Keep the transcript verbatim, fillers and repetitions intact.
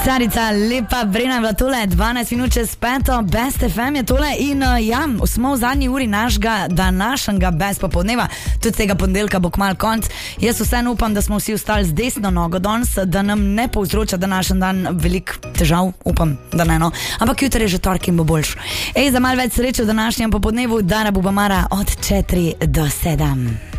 Carica, lepa Brena je bila tole, dvanajst minut čez peto, Best F M je tole in uh, ja, smo v zadnji uri našega današnjega Best popoldneva, tudi tega ponedeljka bo kmalu konc. Jaz vseeno upam, da smo vsi ostali z desno nogo danes, da nam ne povzroča današnji dan veliko težav, upam, da ne no. Ampak jutri je že torek in bo boljš. Ej, za malo več sreče v današnjem popoldnevu, Dana Bubamara od četiri do sedem.